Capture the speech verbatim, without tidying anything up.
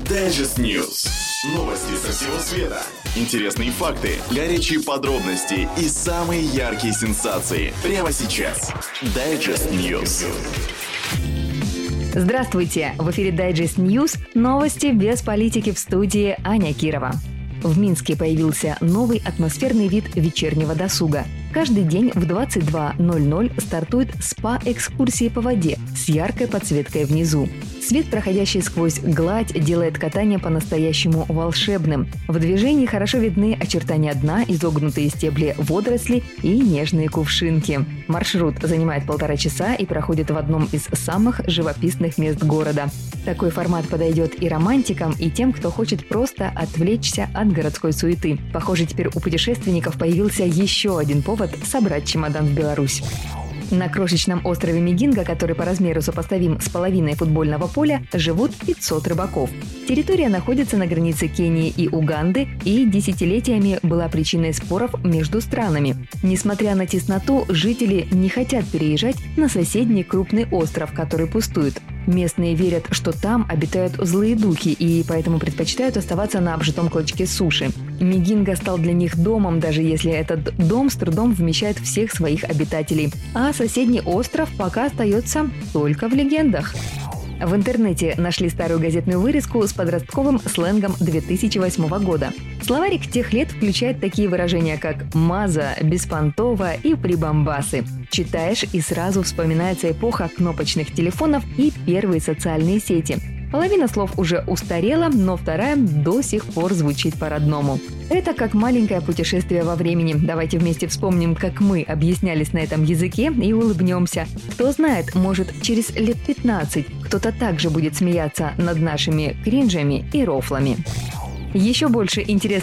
Digest News. Новости со всего света. Интересные факты, горячие подробности и самые яркие сенсации. Прямо сейчас. Digest News. Здравствуйте! В эфире Digest News. Новости без политики, в студии Аня Кирова. В Минске появился новый атмосферный вид вечернего досуга. Каждый день в двадцать два ноль ноль стартуют спа-экскурсии по воде с яркой подсветкой внизу. Свет, проходящий сквозь гладь, делает катание по-настоящему волшебным. В движении хорошо видны очертания дна, изогнутые стебли водорослей и нежные кувшинки. Маршрут занимает полтора часа и проходит в одном из самых живописных мест города. Такой формат подойдет и романтикам, и тем, кто хочет просто отвлечься от городской суеты. Похоже, теперь у путешественников появился еще один повод собрать чемодан в Беларусь. На крошечном острове Мегинго, который по размеру сопоставим с половиной футбольного поля, живут пятьсот рыбаков. Территория находится на границе Кении и Уганды и десятилетиями была причиной споров между странами. Несмотря на тесноту, жители не хотят переезжать на соседний крупный остров, который пустует. Местные верят, что там обитают злые духи и поэтому предпочитают оставаться на обжитом клочке суши. Мегинго стал для них домом, даже если этот дом с трудом вмещает всех своих обитателей. А соседний остров пока остается только в легендах. В интернете нашли старую газетную вырезку с подростковым сленгом две тысячи восьмого года. Словарик тех лет включает такие выражения, как «маза», «беспонтово» и «прибамбасы». Читаешь, и сразу вспоминается эпоха кнопочных телефонов и первые социальные сети. Половина слов уже устарела, но вторая до сих пор звучит по-родному. Это как маленькое путешествие во времени. Давайте вместе вспомним, как мы объяснялись на этом языке, и улыбнемся. Кто знает, может, через лет пятнадцать кто-то также будет смеяться над нашими кринжами и рофлами. Еще больше интересных